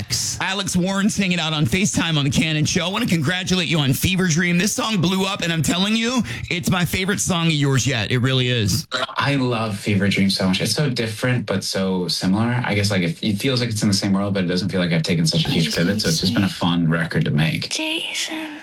Alex. Alex Warren's hanging out on FaceTime on the Cannon Show. I want to congratulate you on Fever Dream. This song blew up, and I'm telling you, it's my favorite song of yours yet. It really is. I love Fever Dream so much. It's so different, but so similar. I guess like it feels like it's in the same world, but it doesn't feel like I've taken such a huge pivot. So it's just been a fun record to make. Jason.